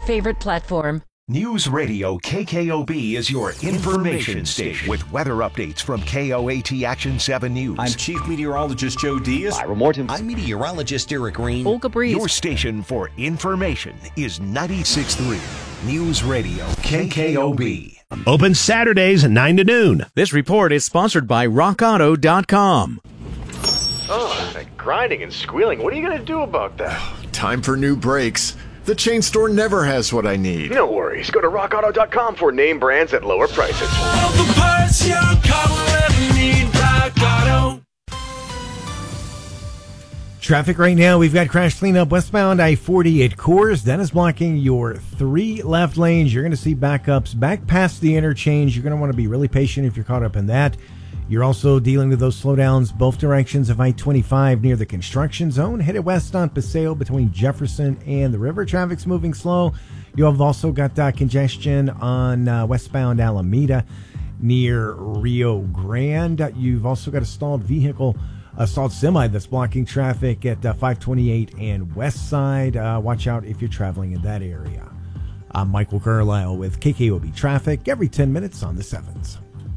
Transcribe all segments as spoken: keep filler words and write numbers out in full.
favorite platform. News Radio K K O B is your information station with weather updates from K O A T Action seven News. I'm Chief Meteorologist Joe Diaz. Ira Morton. I'm Meteorologist Eric Green. Olga Breeze. Your station for information is ninety-six point three News Radio K K O B. Open Saturdays nine to noon. This report is sponsored by rock auto dot com. Oh, that grinding and squealing. What are you going to do about that? Time for new brakes. The chain store never has what I need. No worries. Go to rock auto dot com for name brands at lower prices. All the parts your car will ever need, Rock Auto. Traffic right now, we've got crash cleanup westbound I forty at Coors. That is blocking your three left lanes. You're going to see backups back past the interchange. You're going to want to be really patient if you're caught up in that. You're also dealing with those slowdowns both directions of I twenty-five near the construction zone. Headed west on Paseo between Jefferson and the river. Traffic's moving slow. You have also got uh, congestion on uh, westbound Alameda near Rio Grande. You've also got a stalled vehicle, a stalled semi that's blocking traffic at uh, five twenty-eight and West Side. Uh, watch out if you're traveling in that area. I'm Michael Carlisle with K K O B Traffic every ten minutes on the sevens.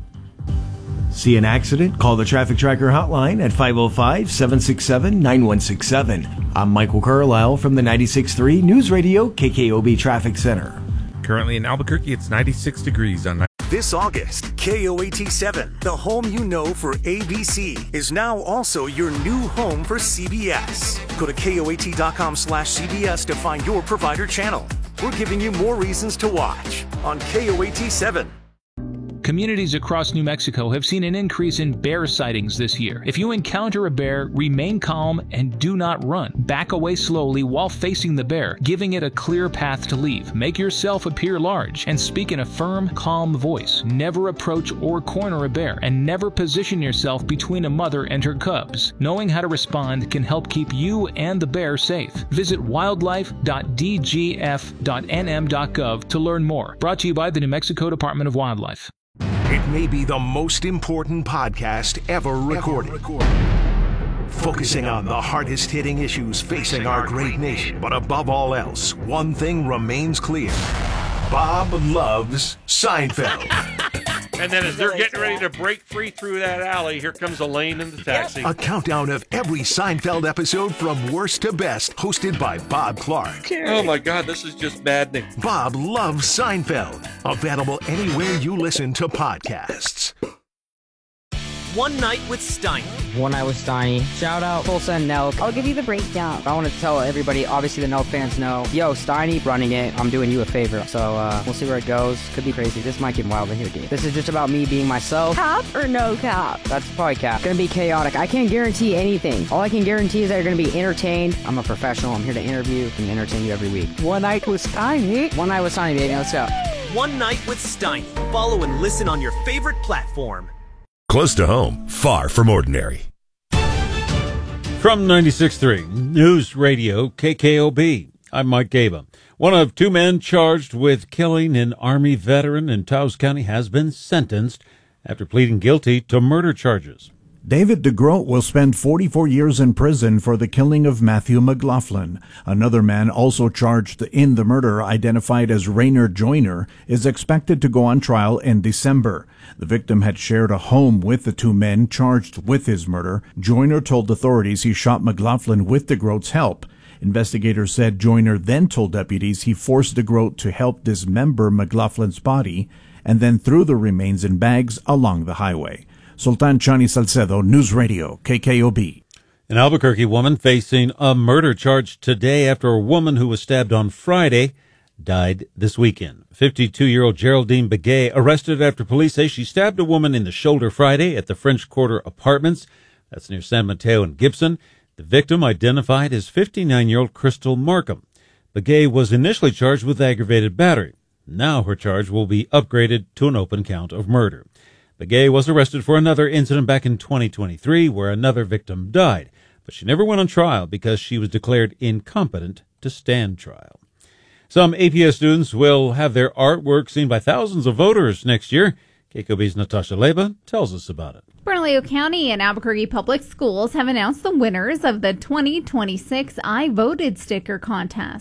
See an accident? Call the Traffic Tracker hotline at five oh five, seven six seven, nine one six seven. I'm Michael Carlisle from the ninety-six point three News Radio K K O B Traffic Center. Currently in Albuquerque, it's ninety-six degrees on. This August, K O A T seven, the home you know for A B C, is now also your new home for C B S. Go to K O A T dot com slash C B S to find your provider channel. We're giving you more reasons to watch on K O A T seven. Communities across New Mexico have seen an increase in bear sightings this year. If you encounter a bear, remain calm and do not run. Back away slowly while facing the bear, giving it a clear path to leave. Make yourself appear large and speak in a firm, calm voice. Never approach or corner a bear, and never position yourself between a mother and her cubs. Knowing how to respond can help keep you and the bear safe. Visit wildlife dot d g f dot n m dot gov to learn more. Brought to you by the New Mexico Department of Wildlife. It may be the most important podcast ever recorded. Focusing on the hardest-hitting issues facing our great nation. But above all else, one thing remains clear. Bob loves Seinfeld. And then as they're getting ready to break free through that alley, here comes Elaine in the taxi. A countdown of every Seinfeld episode from worst to best, hosted by Bob Clark. Oh my God, this is just maddening. Bob loves Seinfeld. Available anywhere you listen to podcasts. One Night with Steiny. One Night with Steiny. Shout out Full Send Nelk. I'll give you the breakdown. I want to tell everybody, obviously the Nelk fans know, yo, Steiny running it. I'm doing you a favor. So uh, we'll see where it goes. Could be crazy. This might get wild in here, dude. This is just about me being myself. Cap or no cap? That's probably cap. It's going to be chaotic. I can't guarantee anything. All I can guarantee is that you're going to be entertained. I'm a professional. I'm here to interview and entertain you every week. One Night with Steiny. One Night with Steiny, baby. Let's go. One Night with Steiny. Follow and listen on your favorite platform. Close to home, far from ordinary. From ninety-six point three News Radio K K O B, I'm Mike Gaba. One of two men charged with killing an Army veteran in Taos County has been sentenced after pleading guilty to murder charges. David DeGroat will spend forty-four years in prison for the killing of Matthew McLaughlin. Another man also charged in the murder, identified as Rainer Joyner, is expected to go on trial in December. The victim had shared a home with the two men charged with his murder. Joyner told authorities he shot McLaughlin with DeGroat's help. Investigators said Joyner then told deputies he forced DeGroat to help dismember McLaughlin's body and then threw the remains in bags along the highway. Sultan Chani Salcedo, News Radio, K K O B. An Albuquerque woman facing a murder charge today after a woman who was stabbed on Friday died this weekend. fifty-two-year-old Geraldine Begay arrested after police say she stabbed a woman in the shoulder Friday at the French Quarter Apartments. That's near San Mateo and Gibson. The victim identified as fifty-nine-year-old Crystal Markham. Begay was initially charged with aggravated battery. Now her charge will be upgraded to an open count of murder. Begay was arrested for another incident back in twenty twenty-three where another victim died, but she never went on trial because she was declared incompetent to stand trial. Some A P S students will have their artwork seen by thousands of voters next year. K K O B's Natasha Leba tells us about it. Bernalillo County and Albuquerque Public Schools have announced the winners of the twenty twenty-six I Voted sticker contest. The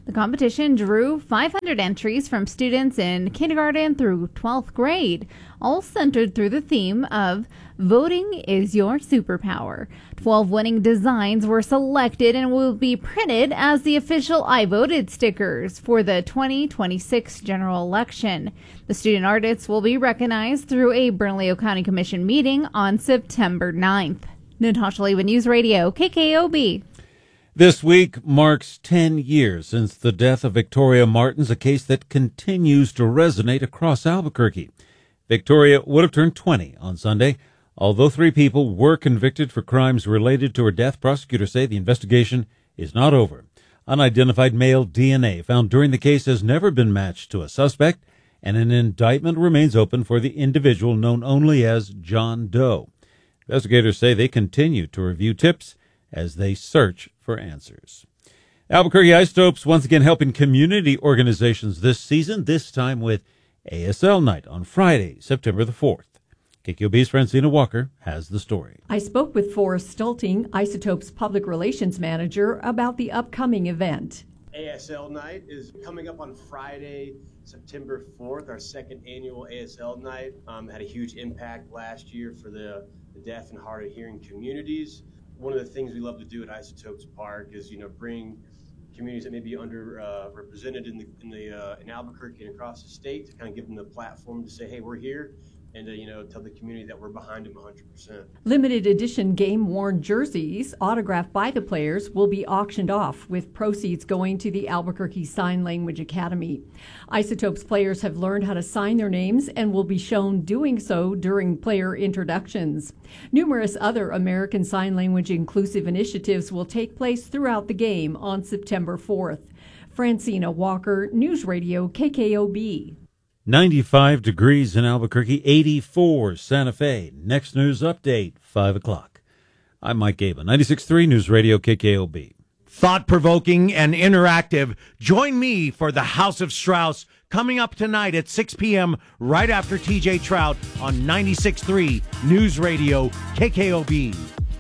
The competition drew five hundred entries from students in kindergarten through twelfth grade, all centered through the theme of Voting is Your Superpower. twelve winning designs were selected and will be printed as the official I Voted stickers for the twenty twenty-six general election. The student artists will be recognized through a Bernalillo County Commission meeting on September ninth. Natasha Leva, News Radio, K K O B. This week marks ten years since the death of Victoria Martins, a case that continues to resonate across Albuquerque. Victoria would have turned twenty on Sunday. Although three people were convicted for crimes related to her death, prosecutors say the investigation is not over. Unidentified male D N A found during the case has never been matched to a suspect, and an indictment remains open for the individual known only as John Doe. Investigators say they continue to review tips as they search for answers. Albuquerque Isotopes once again helping community organizations this season, this time with A S L Night on Friday, September the fourth. K Q O B's Francina Walker has the story. I spoke with Forrest Stulting, Isotopes Public Relations Manager, about the upcoming event. A S L Night is coming up on Friday, September fourth, our second annual A S L Night. Um, had a huge impact last year for the, the deaf and hard of hearing communities. One of the things we love to do at Isotopes Park is, you know, bring communities that may be underrepresented uh, in the in the uh, in Albuquerque and across the state to kind of give them the platform to say, hey, we're here, and uh, you know, tell the community that we're behind them one hundred percent. Limited edition game-worn jerseys autographed by the players will be auctioned off, with proceeds going to the Albuquerque Sign Language Academy. Isotopes players have learned how to sign their names and will be shown doing so during player introductions. Numerous other American Sign Language inclusive initiatives will take place throughout the game on September fourth. Francina Walker, News Radio K K O B. ninety-five degrees in Albuquerque, eighty-four Santa Fe. Next news update, five o'clock. I'm Mike Gaba, ninety-six point three News Radio K K O B. Thought-provoking and interactive. Join me for the House of Strauss coming up tonight at six p.m. right after T J Trout on ninety-six point three News Radio K K O B.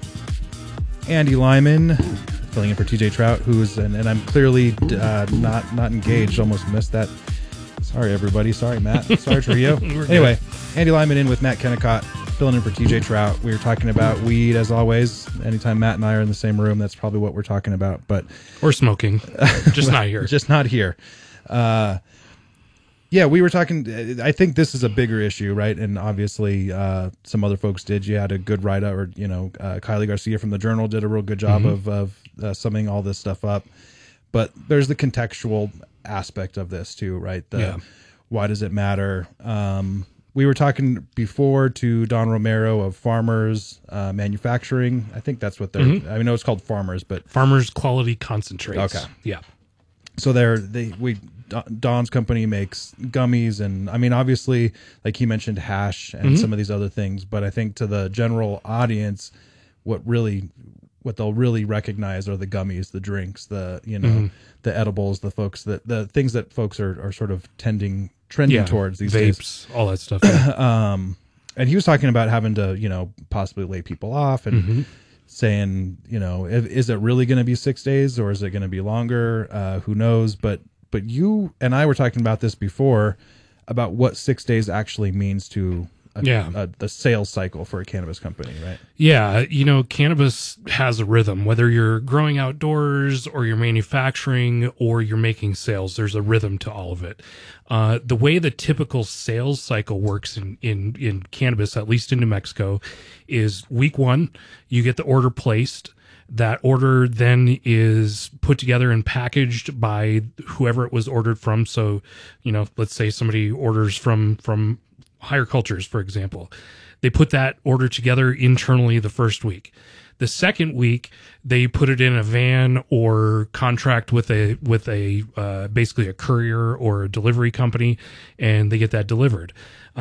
Andy Lyman filling in for T J Trout, who's and, and I'm clearly uh, not not engaged. Almost missed that. Sorry, everybody. Sorry, Matt. Sorry, Trio. Anyway, Andy Lyman in with Matt Kennecott, filling in for T J Trout. We were talking about weed, as always. Anytime Matt and I are in the same room, that's probably what we're talking about. But or smoking, just not here. Just not here. Uh, yeah, we were talking. I think this is a bigger issue, right? And obviously, uh, some other folks did. You had a good write-up, or you know, uh, Kylie Garcia from the Journal did a real good job Mm-hmm. of of uh, summing all this stuff up. But there's the contextual aspect of this too, right? The, Yeah. Why does it matter? Um, we were talking before to Don Romero of Farmers uh, Manufacturing. I think that's what they're. Mhm. I know it's called Farmers, but Farmers Quality Concentrates. Okay. Yeah. So they're they we Don's company makes gummies, and I mean obviously, like he mentioned, hash and Mhm. some of these other things. But I think to the general audience, what really what they'll really recognize are the gummies, the drinks, the you know Mhm. the edibles, the folks that the things that folks are, are sort of tending trending Yeah, towards these vapes, days. all that stuff. Yeah. um, and he was talking about having to you know possibly lay people off and. Mhm. Saying, you know, if, is it really going to be six days or is it going to be longer? Uh, who knows? But but you and I were talking about this before about what six days actually means to a, Yeah. a, the sales cycle for a cannabis company, right? Yeah, you know, cannabis has a rhythm. Whether you're growing outdoors or you're manufacturing or you're making sales, there's a rhythm to all of it. Uh, the way the typical sales cycle works in, in, in cannabis, at least in New Mexico, is week one, you get the order placed. That order then is put together and packaged by whoever it was ordered from. So, you know, let's say somebody orders from, from Higher Cultures, for example. They put that order together internally the first week. The second week, they put it in a van or contract with a with a uh, basically a courier or a delivery company, and they get that delivered. Uh,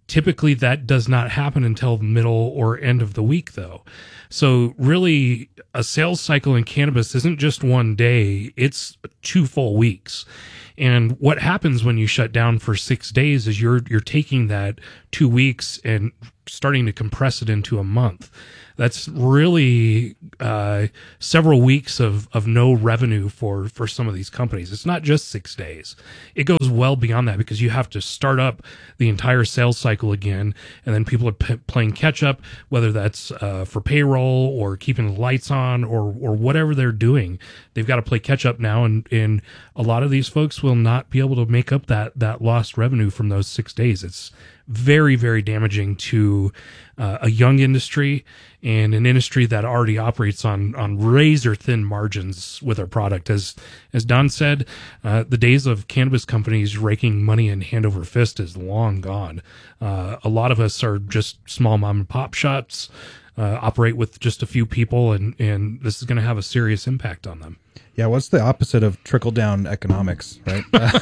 Typically, that does not happen until the middle or end of the week, though. So really, a sales cycle in cannabis isn't just one day, it's two full weeks. And what happens when you shut down for six days is you're you're taking that two weeks and starting to compress it into a month. That's really uh, several weeks of, of no revenue for, for some of these companies. It's not just six days. It goes well beyond that because you have to start up the entire sales cycle again, and then people are p- playing catch up, whether that's uh, for payroll or keeping the lights on or or whatever they're doing. They've got to play catch up now, and, and a lot of these folks will not be able to make up that that lost revenue from those six days. It's very, very damaging to uh, a young industry and an industry that already operates on on razor thin margins with our product. As as Don said, uh, the days of cannabis companies raking money in hand over fist is long gone. Uh, a lot of us are just small mom and pop shops, uh, operate with just a few people, and, and this is going to have a serious impact on them. Yeah, what's the opposite of trickle down economics, right?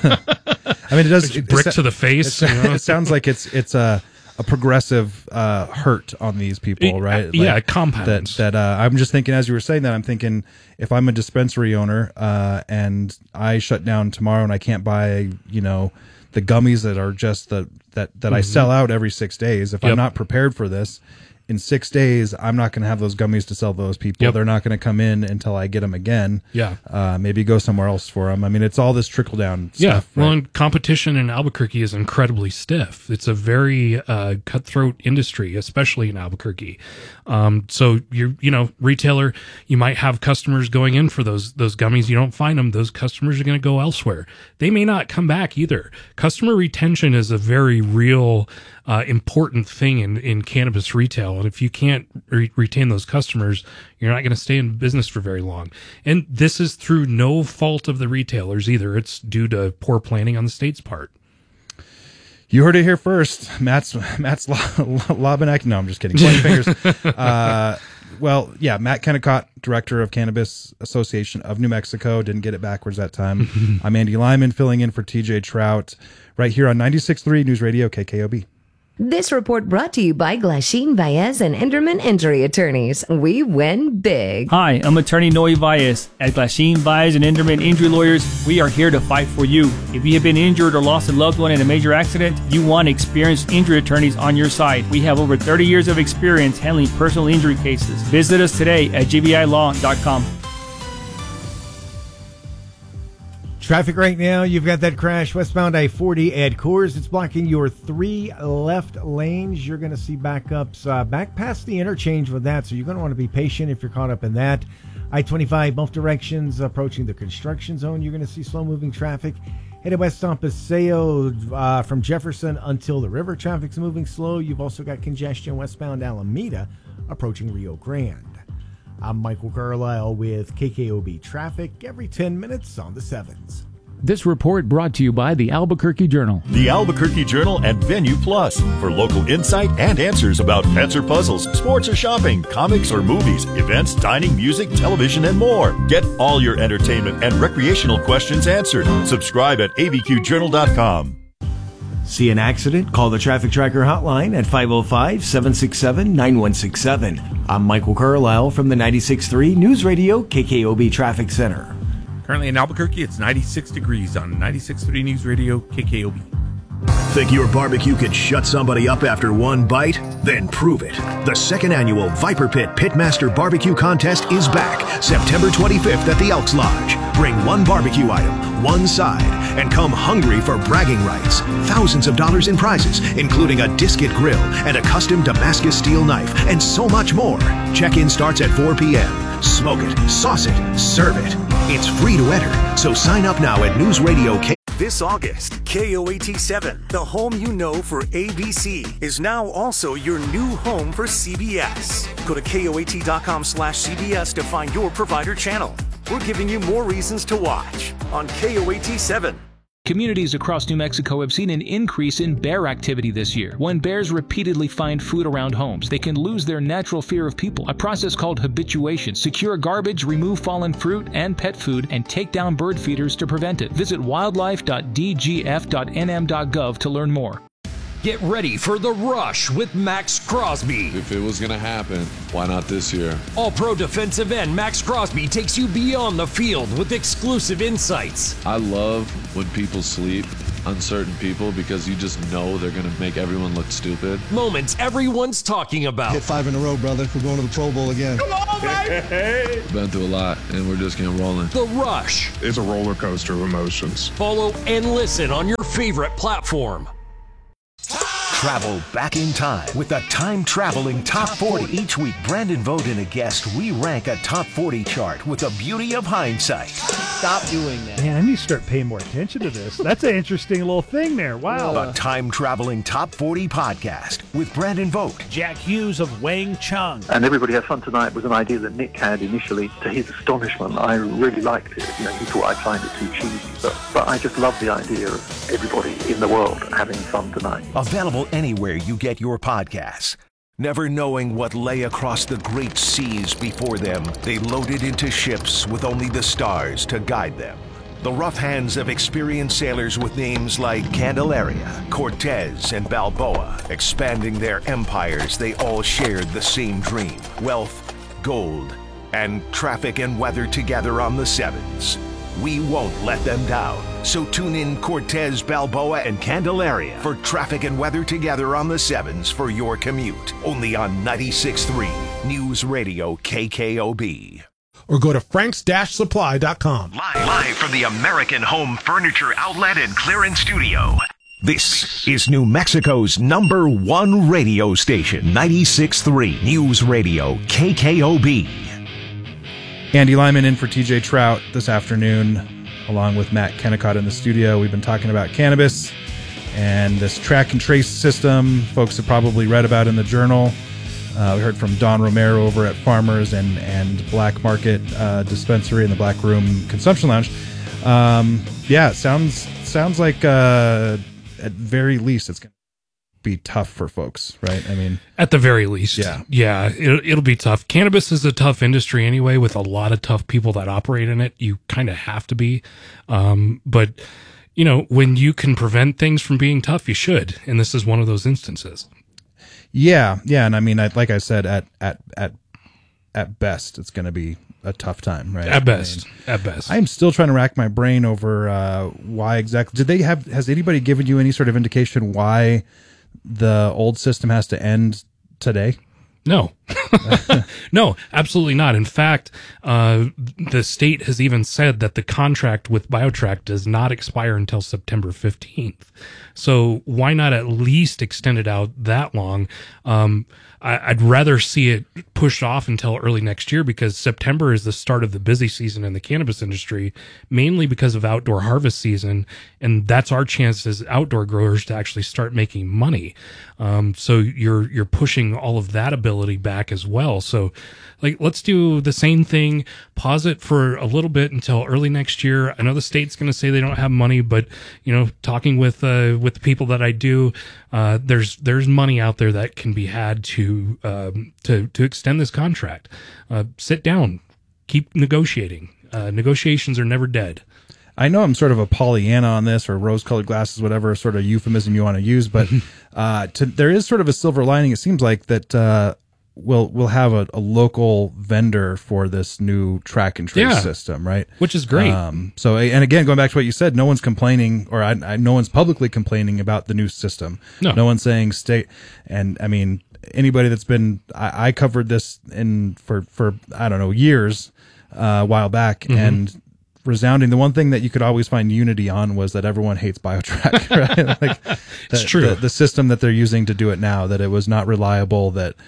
I mean, it does it, brick it, to the face. It, you know? It sounds like it's it's a a progressive uh, hurt on these people, right? Like, yeah, it compounds. That, that uh, I'm just thinking as you were saying that, I'm thinking if I'm a dispensary owner uh, and I shut down tomorrow and I can't buy, you know, the gummies that are just the that that mm-hmm. I sell out every six days. If yep. I'm not prepared for this, in six days, I'm not going to have those gummies to sell to those people. Yep. They're not going to come in until I get them again. Yeah. Uh, maybe go somewhere else for them. I mean, it's all this trickle down stuff. Yeah. Right? Well, and competition in Albuquerque is incredibly stiff. It's a very uh, cutthroat industry, especially in Albuquerque. Um, so you're, you know, retailer, you might have customers going in for those, those gummies. You don't find them. Those customers are going to go elsewhere. They may not come back either. Customer retention is a very real, uh, important thing in, in cannabis retail. And if you can't re- retain those customers, you're not going to stay in business for very long. And this is through no fault of the retailers either. It's due to poor planning on the state's part. You heard it here first. Matt's Matt's Lobanek. No, I'm just kidding. Pointing fingers. Uh, well, yeah, Matt Kennecott, director of Cannabis Association of New Mexico. Didn't get it backwards that time. I'm Andy Lyman, filling in for T J Trout, right here on ninety-six point three News Radio K K O B. This report brought to you by Glasheen Baez and Enderman Injury Attorneys. We win big. Hi, I'm attorney Noe Baez. At Glasheen Baez and Enderman Injury Lawyers, we are here to fight for you. If you have been injured or lost a loved one in a major accident, you want experienced injury attorneys on your side. We have over thirty years of experience handling personal injury cases. Visit us today at g b i law dot com. Traffic right now, you've got that crash westbound I forty at Coors. It's blocking your three left lanes. You're going to see backups uh, back past the interchange with that, so you're going to want to be patient if you're caught up in that. I twenty-five, both directions, approaching the construction zone. You're going to see slow-moving traffic. Headed west on Paseo uh, from Jefferson until the river. Traffic's moving slow. You've also got congestion westbound Alameda approaching Rio Grande. I'm Michael Carlisle with K K O B Traffic every ten minutes on the sevens. This report brought to you by the Albuquerque Journal. The Albuquerque Journal and Venue Plus for local insight and answers about pets or puzzles, sports or shopping, comics or movies, events, dining, music, television, and more. Get all your entertainment and recreational questions answered. Subscribe at a b q journal dot com. See an accident? Call the Traffic Tracker hotline at five oh five, seven six seven, nine one six seven. I'm Michael Carlisle from the ninety-six point three News Radio K K O B Traffic Center. Currently in Albuquerque, it's ninety-six degrees on ninety-six point three News Radio K K O B. Think your barbecue could shut somebody up after one bite? Then prove it. The second annual Viper Pit Pitmaster Barbecue Contest is back September twenty-fifth at the Elks Lodge. Bring one barbecue item, one side, and come hungry for bragging rights. Thousands of dollars in prizes, including a Disket grill and a custom Damascus steel knife, and so much more. Check-in starts at four p.m. Smoke it, sauce it, serve it. It's free to enter, so sign up now at News Radio K. This August, K O A T seven, the home you know for A B C, is now also your new home for C B S. Go to K O A T dot com slash C B S to find your provider channel. We're giving you more reasons to watch on K O A T seven. Communities across New Mexico have seen an increase in bear activity this year. When bears repeatedly find food around homes, they can lose their natural fear of people. A process called habituation. Secure garbage, remove fallen fruit and pet food, and take down bird feeders to prevent it. Visit wildlife dot d g f dot n m dot gov to learn more. Get ready for The Rush with Max Crosby. If it was going to happen, why not this year? All-Pro defensive end Max Crosby takes you beyond the field with exclusive insights. I love when people sleep on certain people because you just know they're going to make everyone look stupid. Moments everyone's talking about. Hit five in a row, brother. We're going to the Pro Bowl again. Come on, baby! Been through a lot, and we're just getting rolling. The Rush. It's a roller coaster of emotions. Follow and listen on your favorite platform. Travel back in time with a time-traveling Top forty. Each week, Brandon Vogt and a guest re-rank a Top forty chart with the beauty of hindsight. Stop doing that. Man, I need to start paying more attention to this. That's an interesting little thing there. Wow. A time-traveling Top forty podcast with Brandon Vogt. Jack Hughes of Wang Chung. And Everybody Has Fun Tonight was an idea that Nick had initially. To his astonishment, I really liked it. You know, he thought I'd find it too cheesy. But, but I just love the idea of everybody in the world having fun tonight. Available anywhere you get your podcasts. Never knowing what lay across the great seas before them, they loaded into ships with only the stars to guide them. The rough hands of experienced sailors with names like Candelaria, Cortez, and Balboa. Expanding their empires, they all shared the same dream: wealth, gold, and traffic and weather together on the sevens. We won't let them down. So tune in Cortez, Balboa, and Candelaria for traffic and weather together on the sevens for your commute. Only on ninety-six point three News Radio K K O B. Or go to franks dash supply dot com. Live, live from the American Home Furniture Outlet and Clearance Studio. This is New Mexico's number one radio station, ninety-six point three News Radio K K O B. Andy Lyman in for T J Trout this afternoon, along with Matt Kennicott in the studio. We've been talking about cannabis and this track and trace system folks have probably read about in the Journal. Uh, we heard from Don Romero over at Farmers and, and Black Market uh, Dispensary in the Black Room Consumption Lounge. Um, yeah, it sounds, sounds like uh, at very least it's going to be tough for folks, right? I mean, at the very least, yeah, yeah, it, it'll be tough. Cannabis is a tough industry anyway, with a lot of tough people that operate in it. You kind of have to be, um, but you know, when you can prevent things from being tough, you should, and this is one of those instances. Yeah, yeah, and I mean, I, like I said, at at at at best, it's going to be a tough time, right? At best, I mean, at best. I'm still trying to rack my brain over uh, why exactly. Did they have? Has anybody given you any sort of indication why the old system has to end today? No, no, absolutely not. In fact, uh, the state has even said that the contract with BioTrack does not expire until September fifteenth. So why not at least extend it out that long? Um, I, I'd rather see it pushed off until early next year, because September is the start of the busy season in the cannabis industry, mainly because of outdoor harvest season. And that's our chance as outdoor growers to actually start making money. Um, so you're, you're pushing all of that ability back as well. So like, let's do the same thing, pause it for a little bit until early next year. I know the state's going to say they don't have money, but you know, talking with, uh, with the people that I do, uh, there's, there's money out there that can be had to, um, to, to extend this contract. Uh, sit down, keep negotiating. Uh, negotiations are never dead. I know I'm sort of a Pollyanna on this, or rose-colored glasses, whatever sort of euphemism you want to use, but uh, to, there is sort of a silver lining. It seems like that uh, we'll we'll have a, a local vendor for this new track and trace Yeah. system, right? Which is great. Um, so, and again, going back to what you said, no one's complaining, or I, I, no one's publicly complaining about the new system. No. no one's saying state. And I mean, anybody that's been, I, I covered this in for for I don't know years, uh, a while back, Mhm. and resounding, the one thing that you could always find unity on was that everyone hates BioTrack, right? Like, It's the, true. The, the system that they're using to do it now, that it was not reliable, that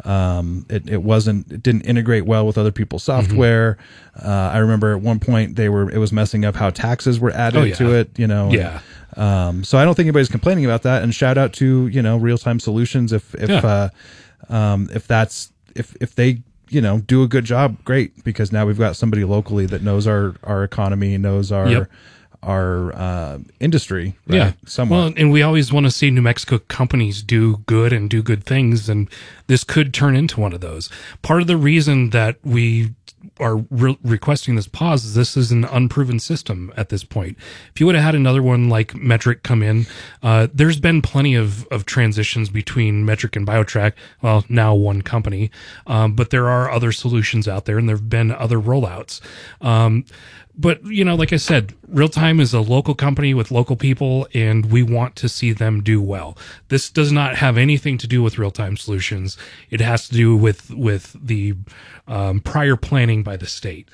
um, it, it wasn't, it didn't integrate well with other people's software. Mm-hmm. Uh, I remember at one point they were, it was messing up how taxes were added Oh, yeah. to it, you know? Yeah. Um, so I don't think anybody's complaining about that. And shout out to, you know, Real Time Solutions. If, if, Yeah. uh, um, if that's, if, if they, you know, do a good job, great, because now we've got somebody locally that knows our, our economy, knows our, Yep. our, uh, industry. Right? Yeah. Somewhat. Well, and we always want to see New Mexico companies do good and do good things. And this could turn into one of those. Part of the reason that we are re- requesting this pause is this is an unproven system at this point. If you would have had another one like Metric come in, uh, there's been plenty of, of transitions between Metric and BioTrack. Well, now one company, um, but there are other solutions out there, and there have been other rollouts. Um, But, you know, like I said, Real-Time is a local company with local people, and we want to see them do well. This does not have anything to do with Real-Time Solutions. It has to do with with the um, prior planning by the state.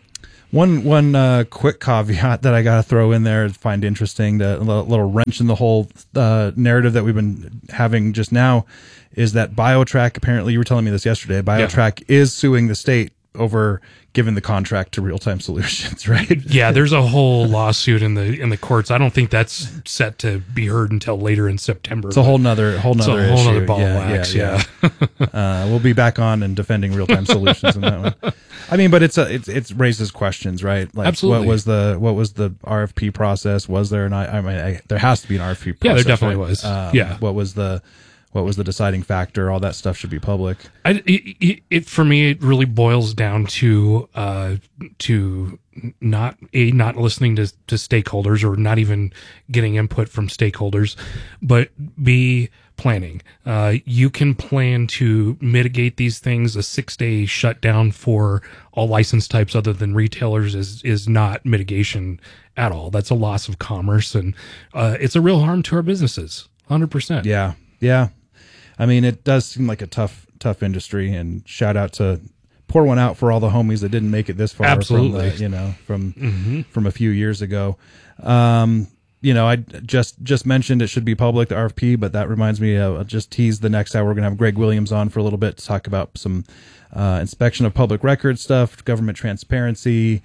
One one uh, quick caveat that I got to throw in there, find interesting, the little wrench in the whole uh, narrative that we've been having just now, is that BioTrack, apparently you were telling me this yesterday, BioTrack yeah. is suing the state over giving the contract to Real-Time Solutions, right? Yeah, there's a whole lawsuit in the in the courts. I don't think that's set to be heard until later in September. It's a whole nother whole nother it's a whole issue. nother ball yeah, of wax. Yeah, Yeah, yeah. uh, we'll be back on and defending Real-Time Solutions in that one. I mean, but it's a it's it raises questions, right? Like, absolutely. What was the what was the R F P process? Was there an I, I mean, I, there has to be an R F P process. Yeah, there definitely right? was. Um, yeah. What was the What was the deciding factor? All that stuff should be public. I, it, it for me, it really boils down to uh, to not a not listening to, to stakeholders, or not even getting input from stakeholders, but b planning. Uh, you can plan to mitigate these things. A six day shutdown for all license types other than retailers is is not mitigation at all. That's a loss of commerce, and uh, it's a real harm to our businesses. one hundred percent. Yeah, yeah. I mean, it does seem like a tough, tough industry, and shout out to pour one out for all the homies that didn't make it this far. Absolutely. From the, you know, from, mm-hmm. from a few years ago. Um, you know, I just, just mentioned it should be public, the R F P, but that reminds me, uh, I'll just tease the next hour. We're going to have Greg Williams on for a little bit to talk about some, uh, inspection of public record stuff, government transparency.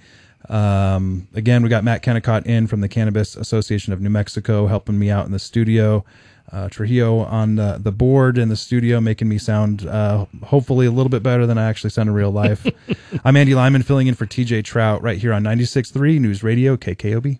Um, again, we got Matt Kennecott in from the Cannabis Association of New Mexico, helping me out in the studio. Uh, Trujillo on the, the board in the studio, making me sound uh, hopefully a little bit better than I actually sound in real life. I'm Andy Lyman, filling in for T J Trout right here on ninety-six point three News Radio K K O B.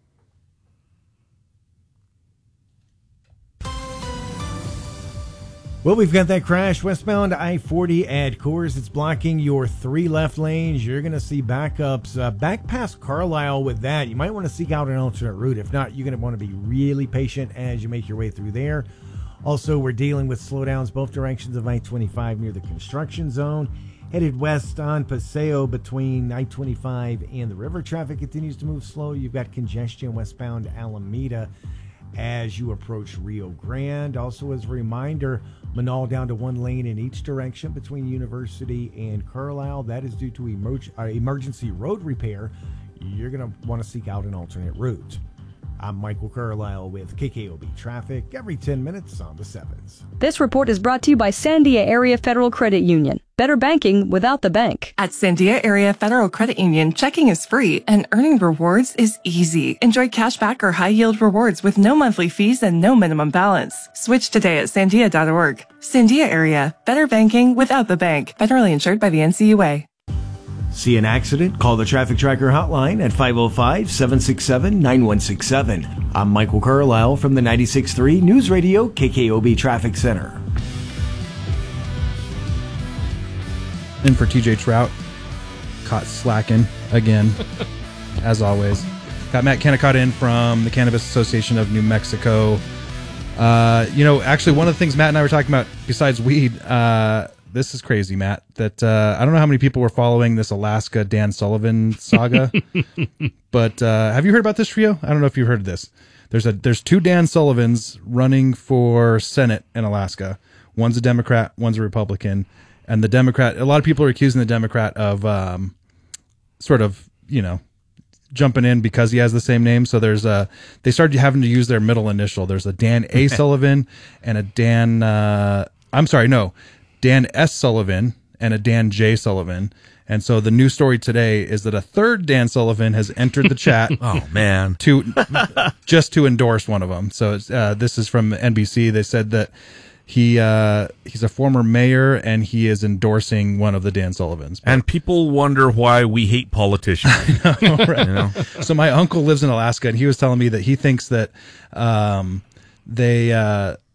Well, we've got that crash westbound I forty at Coors. It's blocking your three left lanes. You're going to see backups uh, back past Carlisle with that. You might want to seek out an alternate route. If not, you're going to want to be really patient as you make your way through there. Also, we're dealing with slowdowns both directions of I twenty-five near the construction zone. Headed west on Paseo between I twenty-five and the river. Traffic continues to move slow. You've got congestion westbound Alameda as you approach Rio Grande. Also, as a reminder, Manal down to one lane in each direction between University and Carlisle. That is due to emerg- uh, emergency road repair. You're going to want to seek out an alternate route. I'm Michael Carlisle with K K O B Traffic every ten minutes on the sevens. This report is brought to you by Sandia Area Federal Credit Union. Better banking without the bank. At Sandia Area Federal Credit Union, checking is free and earning rewards is easy. Enjoy cash back or high yield rewards with no monthly fees and no minimum balance. Switch today at sandia dot org. Sandia Area, better banking without the bank. Federally insured by the N C U A. See an accident? Call the Traffic Tracker hotline at five oh five, seven six seven, nine one six seven. I'm Michael Carlisle from the ninety-six point three News Radio K K O B Traffic Center. In for T J Trout, caught slacking again, as always. Got Matt Kennecott in from the Cannabis Association of New Mexico. Uh, you know, actually, one of the things Matt and I were talking about, besides weed, uh, this is crazy, Matt, that uh, I don't know how many people were following this Alaska Dan Sullivan saga, but uh, have you heard about this trio? I don't know if you've heard of this. There's a there's two Dan Sullivans running for Senate in Alaska. One's a Democrat, one's a Republican. And the Democrat, a lot of people are accusing the Democrat of um, sort of, you know, jumping in because he has the same name. So there's a, they started having to use their middle initial. There's a Dan A. Sullivan and a Dan, uh, I'm sorry, no, Dan S. Sullivan and a Dan J. Sullivan. And so the news story today is that a third Dan Sullivan has entered the chat. Oh, man. To just to endorse one of them. So it's, uh, this is from N B C. They said that he uh, he's a former mayor and he is endorsing one of the Dan Sullivans. But, and people wonder why we hate politicians. I know, right? You know? So my uncle lives in Alaska and he was telling me that he thinks that um, they uh,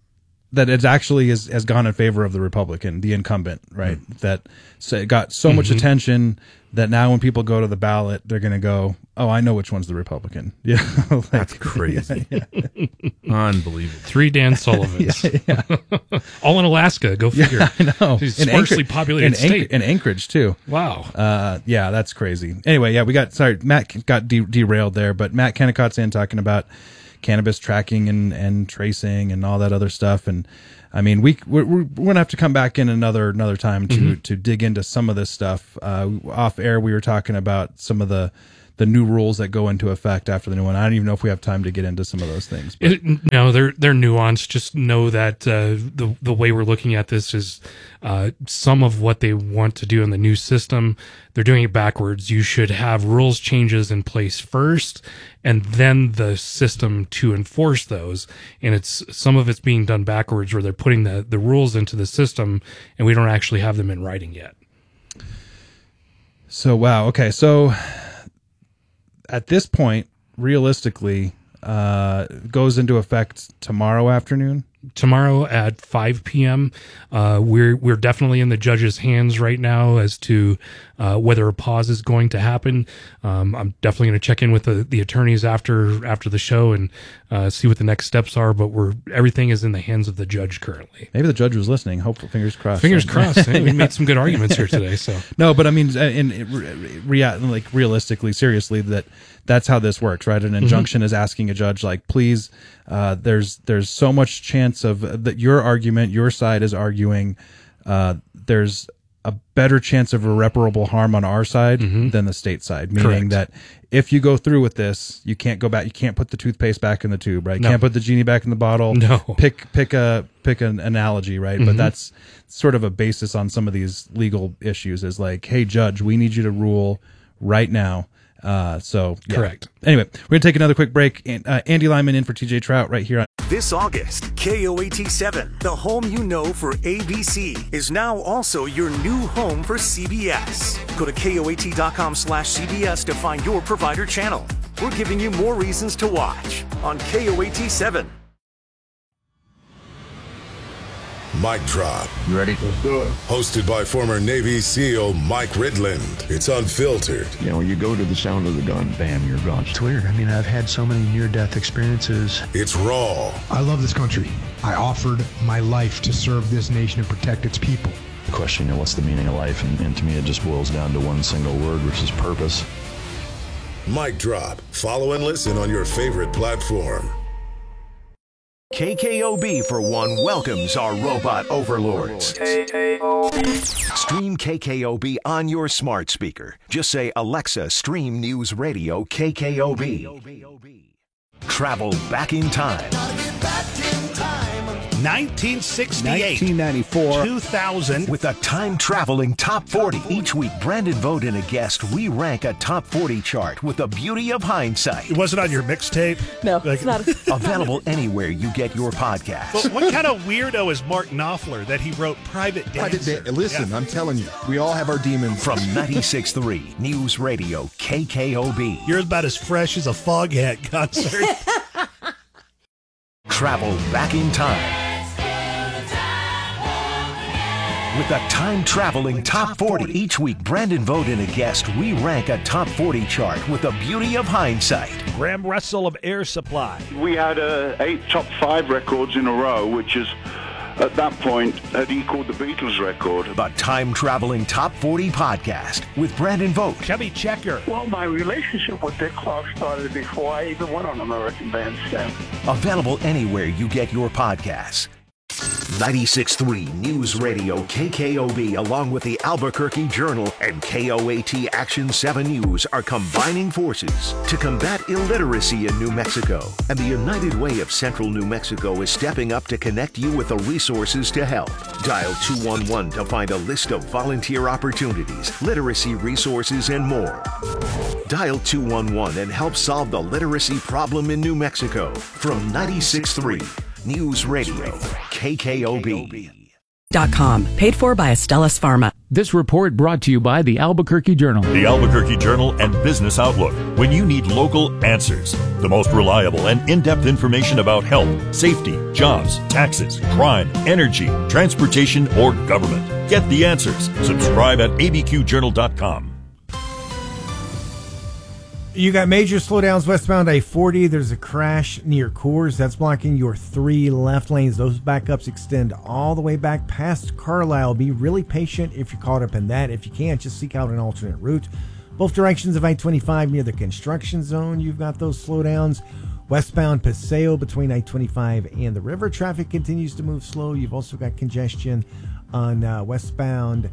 that it actually is, has gone in favor of the Republican, the incumbent, right? Mm. That so it got so mm-hmm. much attention that now when people go to the ballot, they're going to go, oh, I know which one's the Republican. Yeah, like, that's crazy. Yeah, yeah. Unbelievable. Three Dan Sullivans. yeah, yeah. All in Alaska. Go figure. Yeah, I know. It's a sparsely populated in state. Anch- in Anchorage, too. Wow. Uh, yeah, that's crazy. Anyway, yeah, we got, sorry, Matt got de- derailed there, but Matt Kennicott's in talking about cannabis tracking and, and tracing and all that other stuff. And I mean, we, we're, we're going to have to come back in another, another time to, mm-hmm. to dig into some of this stuff. Uh, off air, we were talking about some of the, the new rules that go into effect after the new one. I don't even know if we have time to get into some of those things. But. It, no, they're they're nuanced. Just know that uh, the the way we're looking at this is uh, some of what they want to do in the new system. They're doing it backwards. You should have rules changes in place first, and then the system to enforce those. And it's some of it's being done backwards, where they're putting the the rules into the system, and we don't actually have them in writing yet. So wow, okay, so. At this point, realistically, uh, goes into effect tomorrow afternoon. Tomorrow at five p.m. Uh, we're we're definitely in the judge's hands right now as to uh, whether a pause is going to happen. Um, I'm definitely going to check in with the, the attorneys after after the show and uh, see what the next steps are. But we're everything is in the hands of the judge currently. Maybe the judge was listening. Hopefully, fingers crossed. Fingers crossed. Hey, we made some good arguments here today. So no, but I mean, in, in rea- like realistically, seriously, that that's how this works, right? An injunction mm-hmm. is asking a judge, like, please. Uh, there's there's so much chance of uh, that your argument, your side is arguing. Uh, there's a better chance of irreparable harm on our side mm-hmm. than the state side, meaning Correct. that if you go through with this, you can't go back. You can't put the toothpaste back in the tube, right? You no. can't put the genie back in the bottle. No. Pick pick a pick an analogy, right? Mm-hmm. But that's sort of a basis on some of these legal issues. Is like, hey, judge, we need you to rule right now. Uh, so yeah. Correct. Anyway, we're gonna take another quick break. And, uh, Andy Lyman in for T J Trout right here on. This August, K O A T seven, the home you know for A B C, is now also your new home for C B S. Go to K O A T dot com slash C B S to find your provider channel. We're giving you more reasons to watch on K O A T seven. Mic Drop. You ready? Let's do it. Hosted by former Navy SEAL Mike Ridland. It's unfiltered. You know, you go to the sound of the gun, bam, you're gone. It's weird. I mean, I've had so many near-death experiences. It's raw. I love this country. I offered my life to serve this nation and protect its people. The question, you know, what's the meaning of life? And, and to me, it just boils down to one single word, which is purpose. Mic Drop. Follow and listen on your favorite platform. K K O B, for one, welcomes our robot overlords. Stream K K O B on your smart speaker. Just say, Alexa, stream News Radio K K O B. Travel back in time. nineteen sixty-eight, nineteen ninety-four, two thousand. With a time-traveling top forty. Each week, Brandon Vogt and a guest, we rank a top forty chart with the beauty of hindsight. It wasn't on your mixtape? No, like, it's not. Available anywhere you get your podcast. But what kind of weirdo is Mark Knopfler that he wrote Private Dancer? Private da- Listen, yeah. I'm telling you, we all have our demons. From ninety-six point three News Radio K K O B. You're about as fresh as a Foghat concert. Travel back in time. With a time-traveling top forty. Each week, Brandon Vogt and a guest, we rank a top forty chart with the beauty of hindsight. Graham Russell of Air Supply. We had uh, eight top five records in a row, which is, at that point, had equaled the Beatles record. The time-traveling top forty podcast with Brandon Vogt. Chubby Checker. Well, my relationship with Dick Clark started before I even went on American Bandstand. Available anywhere you get your podcasts. ninety-six point three News Radio K K O B, along with the Albuquerque Journal and K O A T Action seven News, are combining forces to combat illiteracy in New Mexico. And the United Way of Central New Mexico is stepping up to connect you with the resources to help. Dial two one one to find a list of volunteer opportunities, literacy resources, and more. Dial two one one and help solve the literacy problem in New Mexico. From ninety-six point three News Radio K K O B. Dot com, paid for by Astellas Pharma. This report brought to you by the Albuquerque Journal. The Albuquerque Journal and Business Outlook. When you need local answers, the most reliable and in-depth information about health, safety, jobs, taxes, crime, energy, transportation, or government. Get the answers. Subscribe at a b q journal dot com. You got major slowdowns westbound I forty. There's a crash near Coors. That's blocking your three left lanes. Those backups extend all the way back past Carlisle. Be really patient if you're caught up in that. If you can't, just seek out an alternate route. Both directions of I twenty-five near the construction zone, you've got those slowdowns. Westbound Paseo between I twenty-five and the river, traffic continues to move slow. You've also got congestion on uh, westbound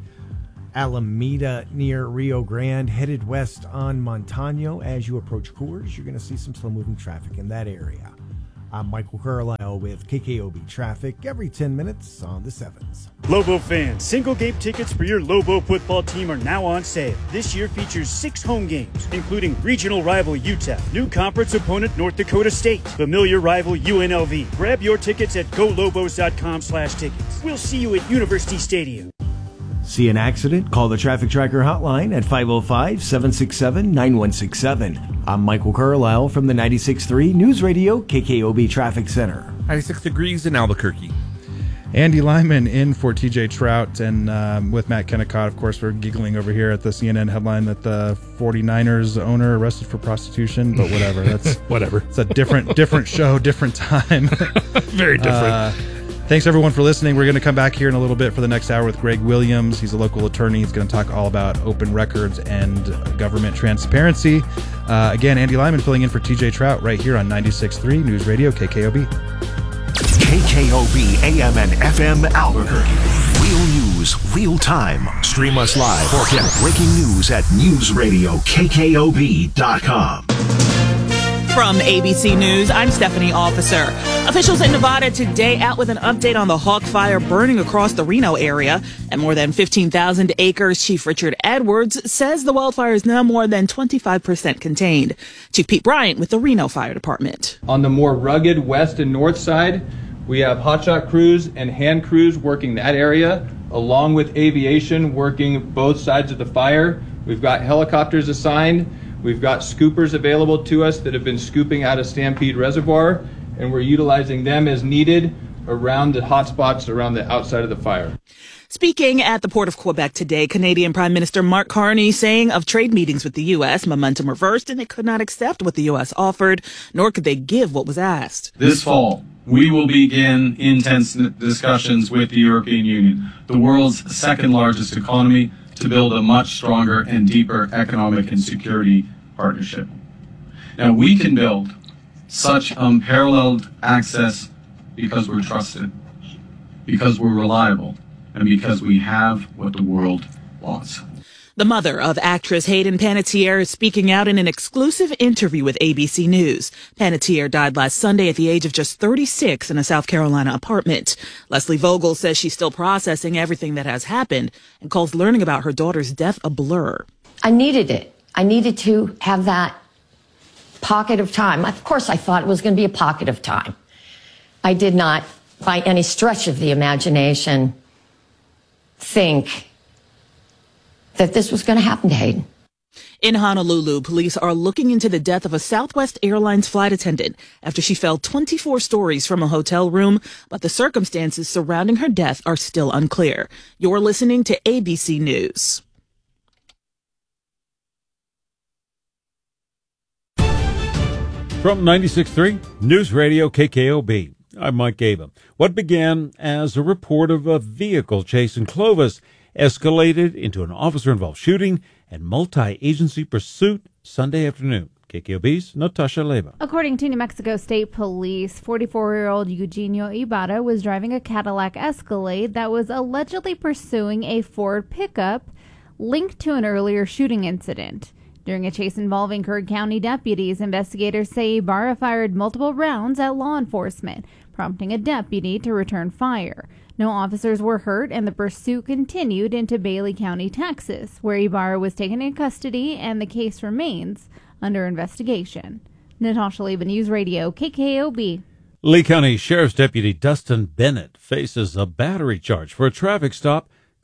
Alameda near Rio Grande, headed west on Montano. As you approach Coors, you're going to see some slow-moving traffic in that area. I'm Michael Carlisle with K K O B Traffic every ten minutes on the sevens. Lobo fans, single-game tickets for your Lobo football team are now on sale. This year features six home games, including regional rival U T E P, new conference opponent North Dakota State, familiar rival U N L V. Grab your tickets at go lobos dot com slash tickets. We'll see you at University Stadium. See an accident? Call the Traffic Tracker hotline at five oh five, seven six seven, nine one six seven. I'm Michael Carlisle from the ninety-six point three News Radio K K O B Traffic Center. ninety-six degrees in Albuquerque. Andy Lyman in for T J Trout, and um, with Matt Kennicott, of course, we're giggling over here at the C N N headline that the forty-niners owner arrested for prostitution, but whatever. That's whatever. It's a different different show, different time. Very different. Uh, Thanks, everyone, for listening. We're going to come back here in a little bit for the next hour with Greg Williams. He's a local attorney. He's going to talk all about open records and government transparency. Uh, again, Andy Lyman filling in for T J Trout right here on ninety-six point three News Radio K K O B. K K O B A M and F M Albuquerque. Real news, real time. Stream us live or get breaking news at news radio k k o b dot com. From A B C News, I'm Stephanie Officer. Officials in Nevada today out with an update on the Hawk Fire burning across the Reno area and more than fifteen thousand acres. Chief Richard Edwards says the wildfire is now more than twenty-five percent contained. Chief Pete Bryant with the Reno Fire Department. On the more rugged west and north side, we have hotshot crews and hand crews working that area, along with aviation working both sides of the fire. We've got helicopters assigned. We've got scoopers available to us that have been scooping out of Stampede Reservoir, and we're utilizing them as needed around the hotspots around the outside of the fire. Speaking at the Port of Quebec today, Canadian Prime Minister Mark Carney saying of trade meetings with the U S, momentum reversed and they could not accept what the U S offered, nor could they give what was asked. This fall, we will begin intense discussions with the European Union, the world's second largest economy, to build a much stronger and deeper economic and security partnership. Now, we can build such unparalleled access because we're trusted, because we're reliable, and because we have what the world wants. The mother of actress Hayden Panettiere is speaking out in an exclusive interview with A B C News. Panettiere died last Sunday at the age of just thirty-six in a South Carolina apartment. Leslie Vogel says she's still processing everything that has happened and calls learning about her daughter's death a blur. I needed it. I needed to have that pocket of time. Of course, I thought it was going to be a pocket of time. I did not, by any stretch of the imagination, think that this was going to happen to Hayden. In Honolulu, police are looking into the death of a Southwest Airlines flight attendant after she fell twenty-four stories from a hotel room, but the circumstances surrounding her death are still unclear. You're listening to A B C News. From ninety-six point three News Radio K K O B, I'm Mike Gaba. What began as a report of a vehicle chase in Clovis escalated into an officer-involved shooting and multi-agency pursuit Sunday afternoon. K K O B's Natasha Leva. According to New Mexico State Police, forty-four-year-old Eugenio Ibarra was driving a Cadillac Escalade that was allegedly pursuing a Ford pickup linked to an earlier shooting incident. During a chase involving Kern County deputies, investigators say Ibarra fired multiple rounds at law enforcement, prompting a deputy to return fire. No officers were hurt, and the pursuit continued into Bailey County, Texas, where Ibarra was taken in custody, and the case remains under investigation. Natasha Leva, News Radio, K K O B. Lee County Sheriff's Deputy Dustin Bennett faces a battery charge for a traffic stop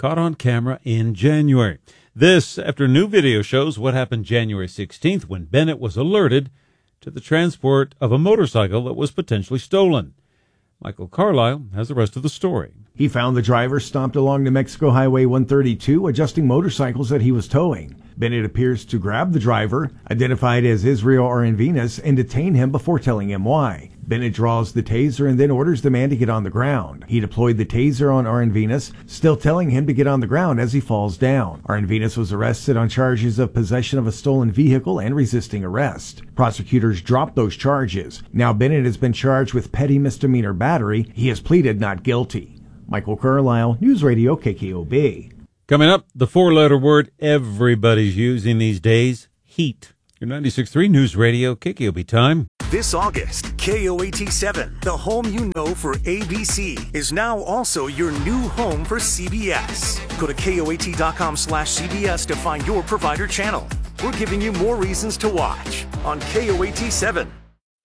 caught on camera in January. This after new video shows what happened January sixteenth when Bennett was alerted to the transport of a motorcycle that was potentially stolen. Michael Carlisle has the rest of the story. He found the driver stopped along New Mexico Highway one thirty-two adjusting motorcycles that he was towing. Bennett appears to grab the driver, identified as Israel Aranvinas, and detain him before telling him why. Bennett draws the taser and then orders the man to get on the ground. He deployed the taser on Aranvinas, still telling him to get on the ground as he falls down. Aranvinas was arrested on charges of possession of a stolen vehicle and resisting arrest. Prosecutors dropped those charges. Now Bennett has been charged with petty misdemeanor battery. He has pleaded not guilty. Michael Carlisle, News Radio K K O B. Coming up, the four-letter word everybody's using these days, heat. Your ninety-six point three News Radio K K O B time. This August, K O A T seven, the home you know for A B C, is now also your new home for C B S. Go to K O A T dot com slash C B S to find your provider channel. We're giving you more reasons to watch on K O A T seven.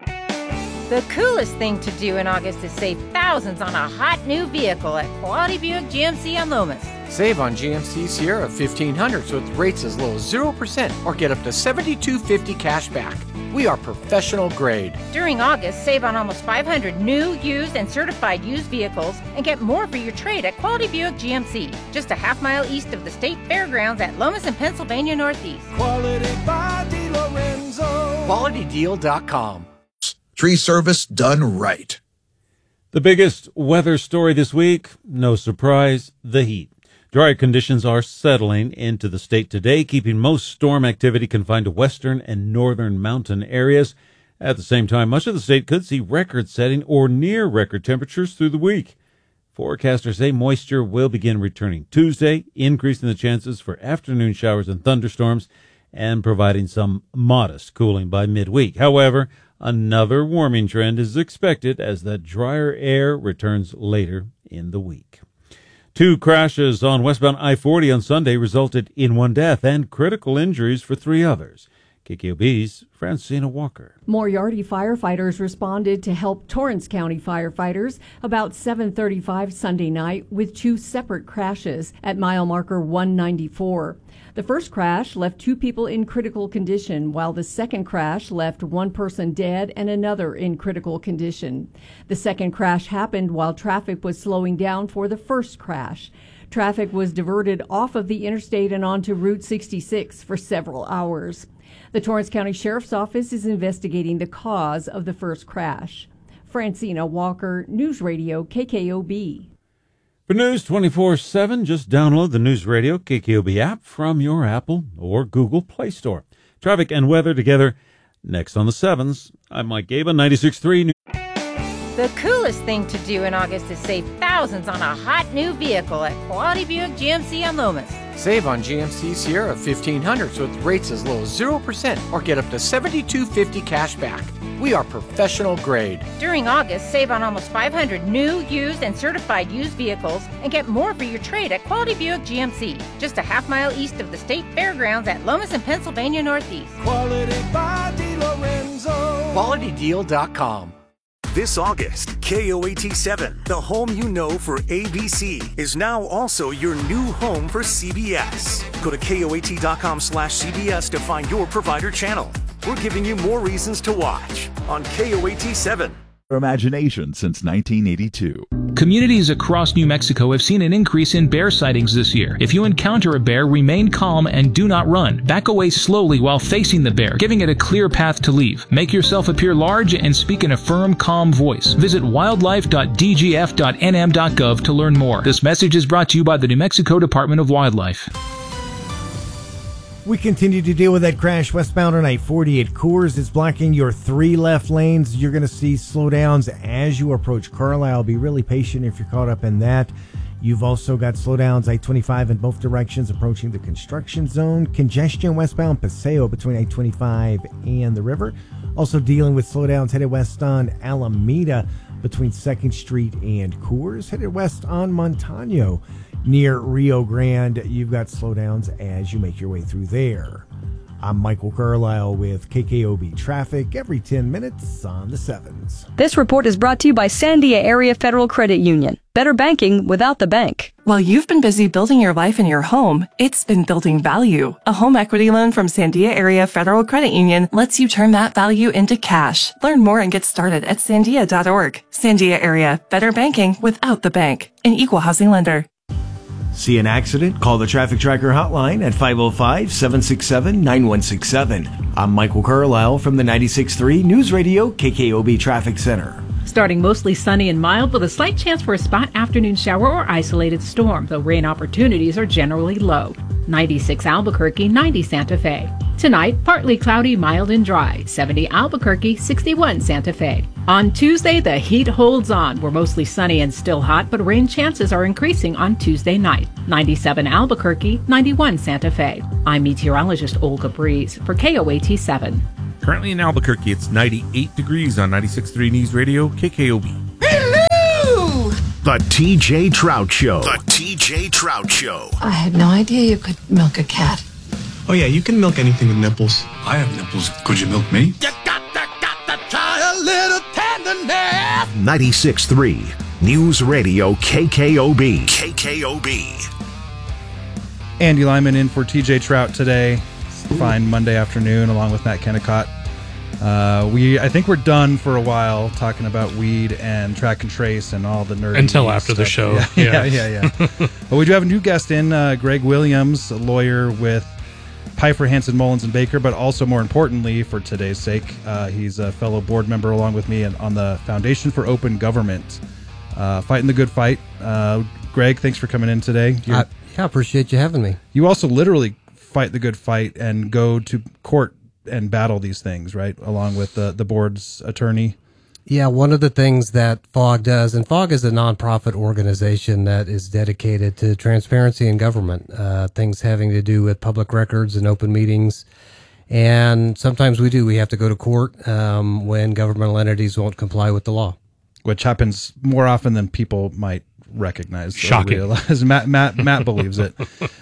The coolest thing to do in August is save thousands on a hot new vehicle at Quality Buick G M C on Lomas. Save on G M C Sierra fifteen hundreds with rates as low as zero percent or get up to seventy-two fifty cash back. We are professional grade. During August, save on almost five hundred new, used, and certified used vehicles and get more for your trade at Quality Buick G M C, just a half mile east of the State Fairgrounds at Lomas and Pennsylvania Northeast. Quality by DeLorenzo. Quality Deal dot com. Tree service done right. The biggest weather story this week, no surprise, the heat. Dry conditions are settling into the state today, keeping most storm activity confined to western and northern mountain areas. At the same time, much of the state could see record-setting or near-record temperatures through the week. Forecasters say moisture will begin returning Tuesday, increasing the chances for afternoon showers and thunderstorms and providing some modest cooling by midweek. However, another warming trend is expected as that drier air returns later in the week. Two crashes on westbound I forty on Sunday resulted in one death and critical injuries for three others. K K O B's Francina Walker. Moriarty firefighters responded to help Torrance County firefighters about seven thirty-five Sunday night with two separate crashes at mile marker one ninety-four. The first crash left two people in critical condition, while the second crash left one person dead and another in critical condition. The second crash happened while traffic was slowing down for the first crash. Traffic was diverted off of the interstate and onto Route sixty-six for several hours. The Torrance County Sheriff's Office is investigating the cause of the first crash. Francina Walker, News Radio K K O B. For News twenty-four seven, just download the News Radio K K O B app from your Apple or Google Play Store. Traffic and weather together next on the sevens. I'm Mike Gaba, ninety-six point three. The coolest thing to do in August is save thousands on a hot new vehicle at Quality Buick G M C on Lomas. Save on G M C Sierra fifteen hundreds with rates as low as zero percent or get up to seventy-two fifty cash back. We are professional grade. During August, save on almost five hundred new, used, and certified used vehicles and get more for your trade at Quality Buick G M C, just a half mile east of the State Fairgrounds at Lomas and Pennsylvania Northeast. Quality by DeLorenzo. Quality Deal dot com. This August, K O A T seven, the home you know for A B C, is now also your new home for C B S. Go to K O A T dot com slash C B S to find your provider channel. We're giving you more reasons to watch on K O A T seven. Imagination since nineteen eighty-two. Communities across New Mexico have seen an increase in bear sightings this year. If you encounter a bear, remain calm and do not run. Back away slowly while facing the bear, giving it a clear path to leave. Make yourself appear large and speak in a firm, calm voice. Visit wildlife dot d g f dot n m dot gov to learn more. This message is brought to you by the New Mexico Department of Wildlife. We continue to deal with that crash westbound on I forty at Coors. It's blocking your three left lanes. You're going to see slowdowns as you approach Carlisle. Be really patient if you're caught up in that. You've also got slowdowns I twenty-five in both directions approaching the construction zone. Congestion westbound Paseo between I twenty-five and the river. Also dealing with slowdowns headed west on Alameda between second Street and Coors. Headed west on Montano near Rio Grande. You've got slowdowns as you make your way through there. I'm Michael Carlisle with K K O B Traffic every ten minutes on the sevens. This report is brought to you by Sandia Area Federal Credit Union. Better banking without the bank. While you've been busy building your life and your home, it's been building value. A home equity loan from Sandia Area Federal Credit Union lets you turn that value into cash. Learn more and get started at sandia dot org. Sandia Area, better banking without the bank. An equal housing lender. See an accident? Call the Traffic Tracker hotline at five oh five, seven six seven, nine one six seven. I'm Michael Carlisle from the ninety-six point three News Radio K K O B Traffic Center. Starting mostly sunny and mild with a slight chance for a spot afternoon shower or isolated storm, though rain opportunities are generally low. ninety-six Albuquerque, ninety Santa Fe. Tonight, partly cloudy, mild and dry. seventy Albuquerque, sixty-one Santa Fe. On Tuesday, the heat holds on. We're mostly sunny and still hot, but rain chances are increasing on Tuesday night. ninety-seven Albuquerque, ninety-one Santa Fe. I'm meteorologist Olga Breeze for K O A T seven. Currently in Albuquerque, it's ninety-eight degrees on ninety-six point three News Radio, K K O B. Hello! The T J Trout Show. The T J Trout Show. I had no idea you could milk a cat. Oh, yeah, you can milk anything with nipples. I have nipples. Could you milk me? You got to, got to try a little tenderness. ninety-six point three News Radio, K K O B. K K O B. Andy Lyman in for T J Trout today. Fine Monday afternoon, along with Matt Kennecott. Uh, we, I think we're done for a while talking about weed and track and trace and all the nerdy until after stuff. the show. Yeah, yeah, yeah. yeah, yeah. But we do have a new guest in, uh, Greg Williams, a lawyer with Piper, Hansen, Mullins, and Baker, but also more importantly, for today's sake, uh, he's a fellow board member along with me and on the Foundation for Open Government, uh, fighting the good fight. Uh, Greg, thanks for coming in today. I, yeah, appreciate you having me. You also literally fight the good fight and go to court and battle these things, right? Along with the, the board's attorney. Yeah, one of the things that FOG does, and FOG is a nonprofit organization that is dedicated to transparency in government, uh, things having to do with public records and open meetings. And sometimes we do. We have to go to court um, when governmental entities won't comply with the law. Which happens more often than people might recognize. Shocking. Realize. Matt, Matt, Matt believes it.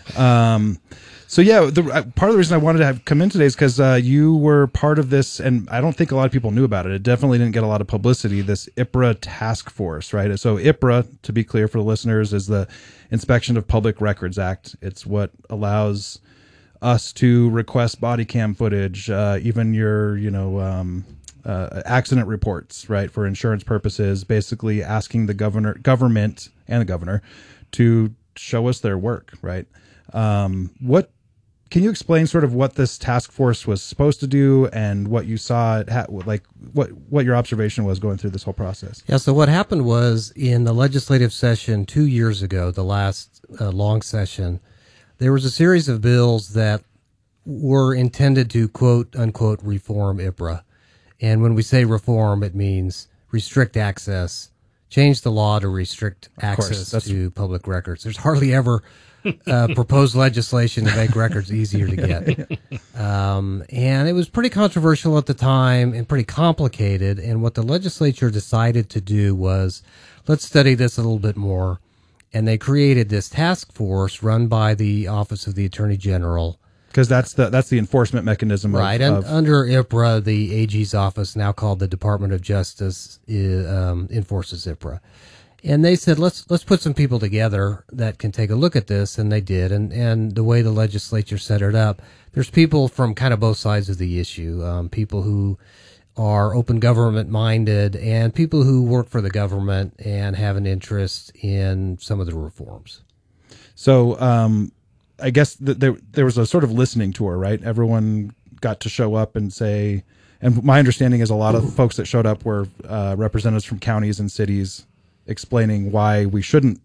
Um, so yeah, the, uh, part of the reason I wanted to have come in today is because uh, you were part of this, and I don't think a lot of people knew about it. It definitely didn't get a lot of publicity, this I P R A task force, right? So I P R A, to be clear for the listeners, is the Inspection of Public Records Act. It's what allows us to request body cam footage, uh, even your, you know, um, uh, accident reports, right, for insurance purposes, basically asking the governor, government and the governor to show us their work, right? Um, what can you explain sort of what this task force was supposed to do and what you saw it ha- like what what your observation was going through this whole process? Yeah, so what happened was in the legislative session two years ago, the last uh, long session, there was a series of bills that were intended to quote unquote reform I P R A. And when we say reform, it means restrict access, change the law to restrict access to public records. There's hardly ever uh, proposed legislation to make records easier to get. Um, and it was pretty controversial at the time and pretty complicated. And what the legislature decided to do was, let's study this a little bit more. And they created this task force run by the Office of the Attorney General. Because that's the that's the enforcement mechanism, of, right? And of, under I P R A, the A G's office, now called the Department of Justice, is, um, enforces I P R A. And they said, let's let's put some people together that can take a look at this, and they did. And and the way the legislature set it up, there's people from kind of both sides of the issue, um, people who are open government minded, and people who work for the government and have an interest in some of the reforms. So. Um, I guess th- there there was a sort of listening tour, right? Everyone got to show up and say, and my understanding is a lot of folks that showed up were uh, representatives from counties and cities explaining why we shouldn't,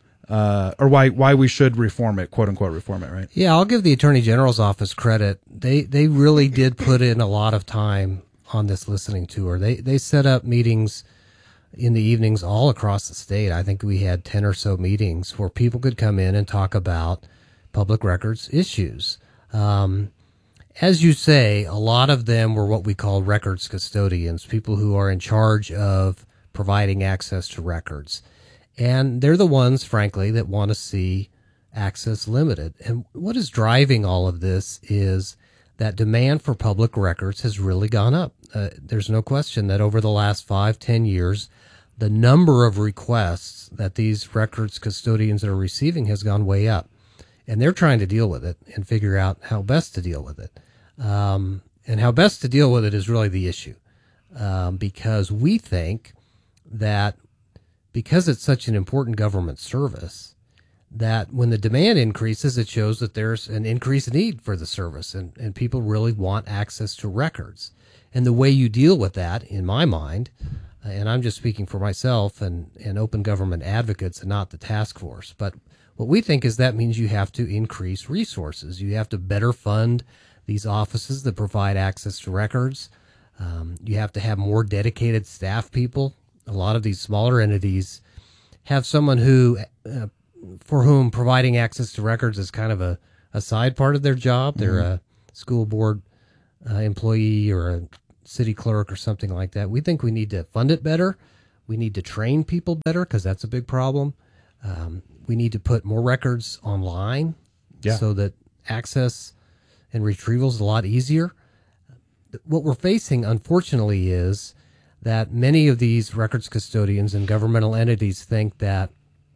uh, or why why we should reform it, quote unquote, reform it, right? Yeah, I'll give the Attorney General's office credit. They they really did put in a lot of time on this listening tour. They they set up meetings in the evenings all across the state. I think we had ten or so meetings where people could come in and talk about public records issues. Um, as you say, a lot of them were what we call records custodians, people who are in charge of providing access to records. And they're the ones, frankly, that want to see access limited. And what is driving all of this is that demand for public records has really gone up. Uh, there's no question that over the last five, ten years, the number of requests that these records custodians are receiving has gone way up. And they're trying to deal with it and figure out how best to deal with it. Um, and how best to deal with it is really the issue. Um, because we think that because it's such an important government service, that when the demand increases, it shows that there's an increased need for the service, and, and people really want access to records. And the way you deal with that, in my mind, and I'm just speaking for myself and, and open government advocates and not the task force, but what we think is that means you have to increase resources. You have to better fund these offices that provide access to records. Um, you have to have more dedicated staff people. A lot of these smaller entities have someone who, uh, for whom providing access to records is kind of a, a side part of their job. They're Mm-hmm. a school board uh, employee or a city clerk or something like that. We think we need to fund it better. We need to train people better because that's a big problem. Um, we need to put more records online Yeah. so that access and retrieval is a lot easier. What we're facing, unfortunately, is that many of these records custodians and governmental entities think that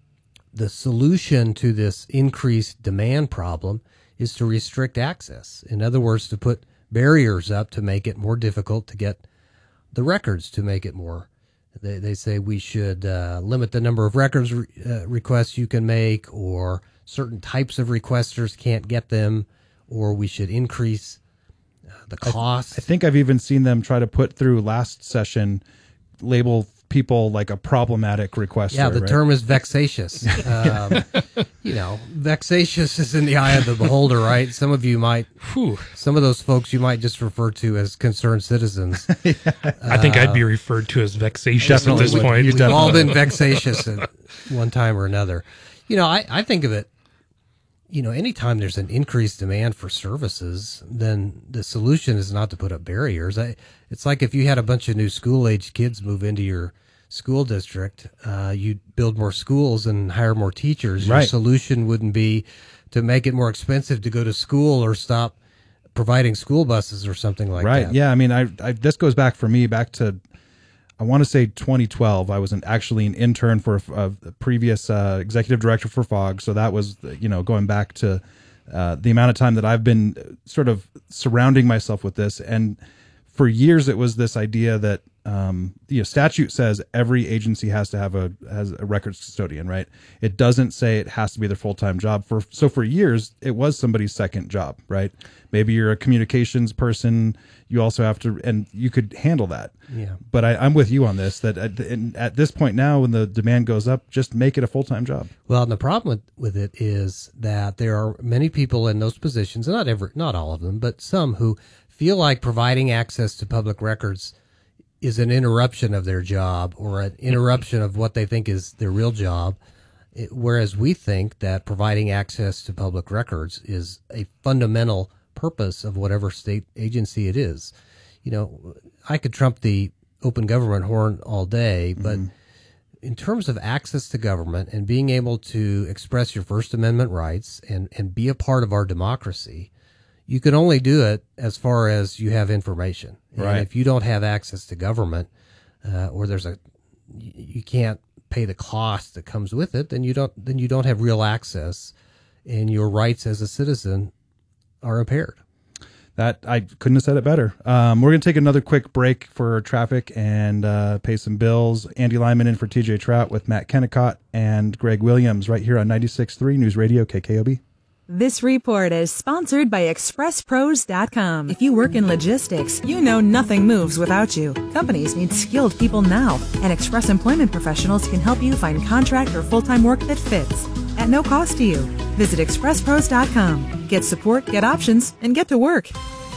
the solution to this increased demand problem is to restrict access. In other words, to put barriers up to make it more difficult to get the records, to make it more. They, they say we should uh, limit the number of records re- uh, requests you can make, or certain types of requesters can't get them, or we should increase uh, the cost. I, I think I've even seen them try to put through last session, label people like a problematic requester. Yeah, the right? term is vexatious. um, you know, vexatious is in the eye of the beholder, right? Some of you might, whew, some of those folks you might just refer to as concerned citizens. yeah. I think I'd be referred to as vexatious Definitely at this would. point. You We've all been vexatious at one time or another. You know, I, I think of it, you know, anytime there's an increased demand for services, then the solution is not to put up barriers. I, it's like if you had a bunch of new school-age kids move into your school district, uh, you'd build more schools and hire more teachers. Your Right. solution wouldn't be to make it more expensive to go to school or stop providing school buses or something like right. that. Yeah. I mean, I, I this goes back for me back to, I want to say twenty twelve. I was an, actually an intern for a, a previous uh, executive director for F O G. So that was, you know, going back to uh, the amount of time that I've been sort of surrounding myself with this. And for years, it was this idea that, um, you know, statute says every agency has to have a has a records custodian, right? It doesn't say it has to be their full time job. For so for years, it was somebody's second job, right? Maybe you're a communications person. You also have to, and you could handle that. Yeah. But I, I'm with you on this. That at, in, at this point now, when the demand goes up, just make it a full time job. Well, and the problem with, with it is that there are many people in those positions, and not every, not all of them, but some who feel like providing access to public records is an interruption of their job or an interruption of what they think is their real job. It, whereas we think that providing access to public records is a fundamental purpose of whatever state agency it is. You know, I could trump the open government horn all day, but mm-hmm. in terms of access to government and being able to express your First Amendment rights and, and be a part of our democracy, you can only do it as far as you have information. And right. if you don't have access to government, uh, or there's a, you can't pay the cost that comes with it, then you don't, then you don't have real access, and your rights as a citizen are impaired. That I couldn't have said it better. Um, we're going to take another quick break for traffic and uh, pay some bills. Andy Lyman in for T J Trout with Matt Kennecott and Greg Williams right here on ninety-six point three News Radio K K O B. This report is sponsored by Express Pros dot com. If you work in logistics, you know nothing moves without you. Companies need skilled people now, and Express Employment Professionals can help you find contract or full-time work that fits at no cost to you. Visit Express Pros dot com. Get support, get options, and get to work.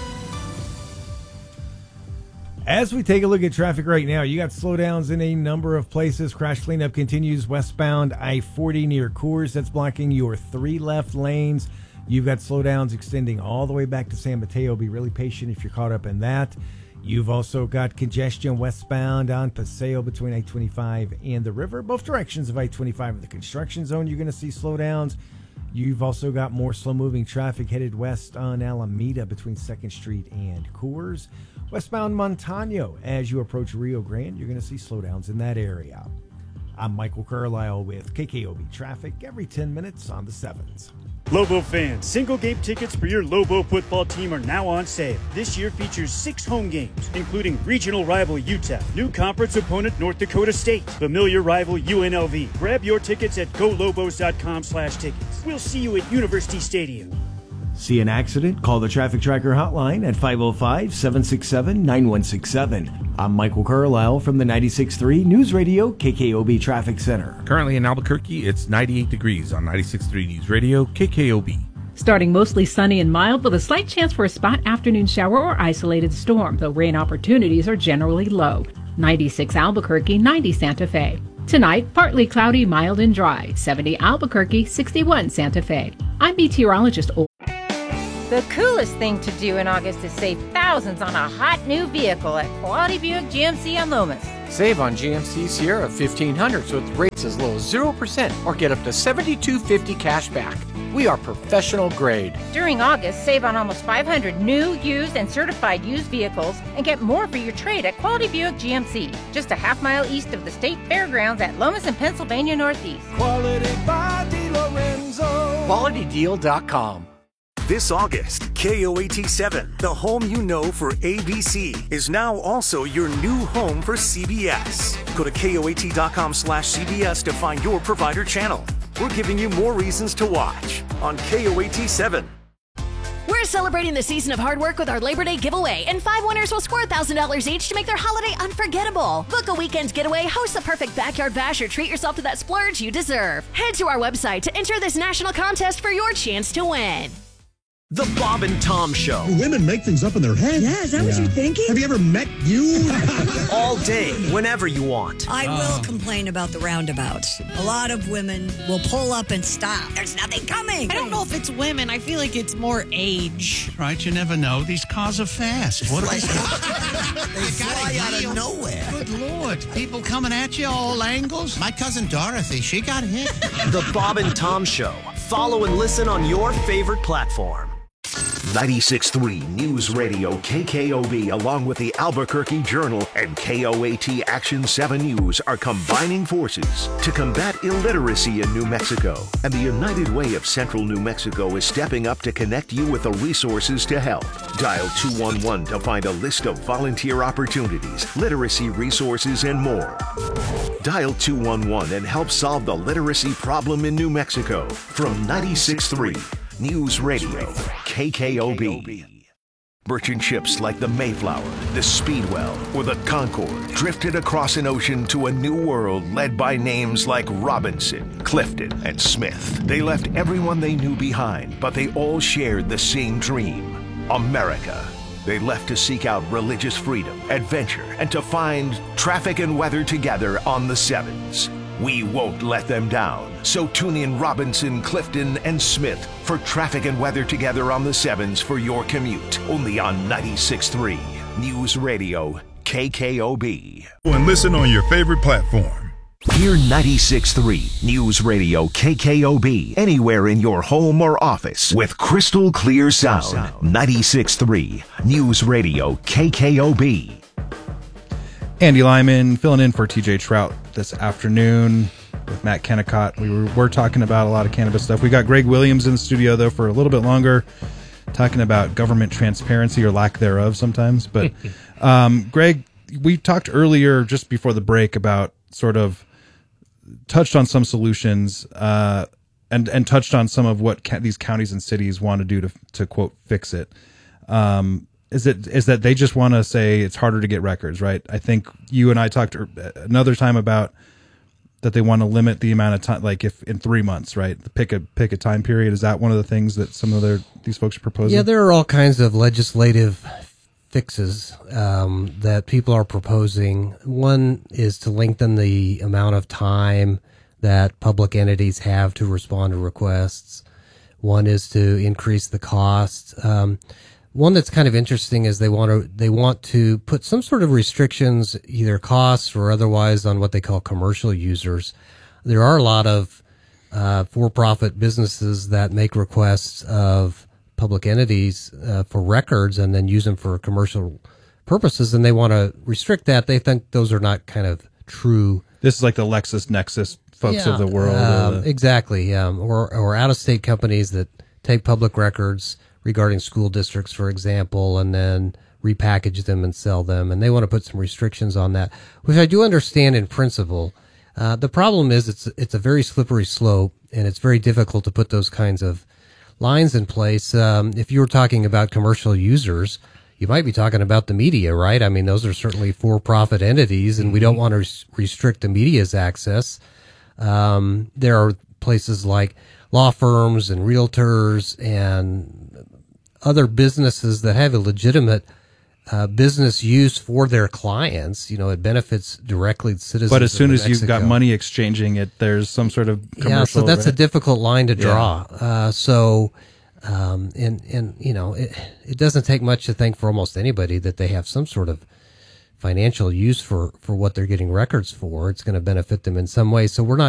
As we take a look at traffic right now, you got slowdowns in a number of places. Crash cleanup continues westbound I forty near Coors. That's blocking your three left lanes. You've got slowdowns extending all the way back to San Mateo. Be really patient if you're caught up in that. You've also got congestion westbound on Paseo between I twenty-five and the river. Both directions of I twenty-five in the construction zone, you're going to see slowdowns. You've also got more slow-moving traffic headed west on Alameda between second Street and Coors. Westbound Montano, as you approach Rio Grande, you're going to see slowdowns in that area. I'm Michael Carlisle with K K O B Traffic every ten minutes on the sevens. Lobo fans, single game tickets for your Lobo football team are now on sale. This year features six home games, including regional rival U T E P, new conference opponent North Dakota State, familiar rival U N L V. Grab your tickets at go lobos dot com slash tickets. We'll see you at University Stadium. See an accident? Call the Traffic Tracker hotline at five oh five, seven six seven, nine one six seven. I'm Michael Carlisle from the ninety-six point three News Radio K K O B Traffic Center. Currently in Albuquerque, it's ninety-eight degrees on ninety-six point three News Radio K K O B. Starting mostly sunny and mild with a slight chance for a spot afternoon shower or isolated storm, though rain opportunities are generally low. ninety-six Albuquerque, ninety Santa Fe. Tonight, partly cloudy, mild and dry. seventy Albuquerque, sixty-one Santa Fe. I'm meteorologist. The coolest thing to do in August is save thousands on a hot new vehicle at Quality Buick G M C on Lomas. Save on G M C Sierra fifteen hundreds with rates as low as zero percent or get up to seventy-two fifty cash back. We are professional grade. During August, save on almost five hundred new, used, and certified used vehicles and get more for your trade at Quality Buick G M C, just a half mile east of the State Fairgrounds at Lomas and Pennsylvania Northeast. Quality by DiLorenzo. quality deal dot com. This August, K O A T seven, the home you know for A B C, is now also your new home for C B S. Go to K O A T dot com slash C B S to find your provider channel. We're giving you more reasons to watch on K O A T seven. We're celebrating the season of hard work with our Labor Day giveaway, and five winners will score one thousand dollars each to make their holiday unforgettable. Book a weekend getaway, host the perfect backyard bash, or treat yourself to that splurge you deserve. Head to our website to enter this national contest for your chance to win. The Bob and Tom Show. Women make things up in their head. Yeah, is that yeah. what you're thinking? Have you ever met you? All day, whenever you want. I oh. will complain about the roundabouts. A lot of women will pull up and stop. There's nothing coming. I don't know if it's women. I feel like it's more age. Right, you never know. These cars are fast. What like, they fly out of nowhere. Good Lord. People coming at you, all angles. My cousin Dorothy, she got hit. The Bob and Tom Show. Follow and listen on your favorite platform. ninety-six point three News Radio K K O B, along with the Albuquerque Journal and K O A T Action seven News, are combining forces to combat illiteracy in New Mexico. And the United Way of Central New Mexico is stepping up to connect you with the resources to help. Dial two one one to find a list of volunteer opportunities, literacy resources, and more. Dial two one one and help solve the literacy problem in New Mexico. From ninety-six point three News Radio K K O B. Merchant ships like the Mayflower, the Speedwell, or the Concord drifted across an ocean to a new world led by names like Robinson, Clifton, and Smith. They left everyone they knew behind, but they all shared the same dream: America. They left to seek out religious freedom, adventure, and to find traffic and weather together on the Sevens. We won't let them down. So tune in Robinson, Clifton, and Smith for traffic and weather together on the Sevens for your commute. Only on ninety-six point three News Radio K K O B. And listen on your favorite platform. Hear ninety-six point three News Radio K K O B anywhere in your home or office with crystal clear sound. ninety-six point three News Radio K K O B. Andy Lyman filling in for T J Trout this afternoon with Matt Kennecott. We were, were talking about a lot of cannabis stuff. We got Greg Williams in the studio, though, for a little bit longer, talking about government transparency or lack thereof sometimes. But, um, Greg, we talked earlier, just before the break, about sort of touched on some solutions uh, and, and touched on some of what ca- these counties and cities want to do to, to quote, fix it. Um, Is it is that they just want to say it's harder to get records, right? I think you and I talked another time about that they want to limit the amount of time, like if in three months, right? Pick a pick a time period. Is that one of the things that some of their these folks are proposing? Yeah, there are all kinds of legislative fixes um, that people are proposing. One is to lengthen the amount of time that public entities have to respond to requests. One is to increase the cost. Um, One that's kind of interesting is they want to they want to put some sort of restrictions, either costs or otherwise, on what they call commercial users. There are a lot of uh, for-profit businesses that make requests of public entities uh, for records and then use them for commercial purposes, and they want to restrict that. They think those are not kind of true. This is like the LexisNexis folks Yeah, of the world. um, or the- exactly. Um, or, or out-of-state companies that take public records regarding school districts, for example, and then repackage them and sell them. And they want to put some restrictions on that, which I do understand in principle. Uh, the problem is it's it's a very slippery slope, and it's very difficult to put those kinds of lines in place. Um, if you were talking about commercial users, you might be talking about the media, right? I mean, those are certainly for-profit entities, and we don't want to res- restrict the media's access. Um, there are places like law firms and realtors and other businesses that have a legitimate uh, business use for their clients. You know, it benefits directly citizens. But as soon of as you've got Mexico. money exchanging it, there's some sort of commercial. Yeah, so that's right? a difficult line to Yeah. draw. Uh, so, um, and, and, you know, it, it doesn't take much to think for almost anybody that they have some sort of financial use for, for what they're getting records for. It's going to benefit them in some way. So we're not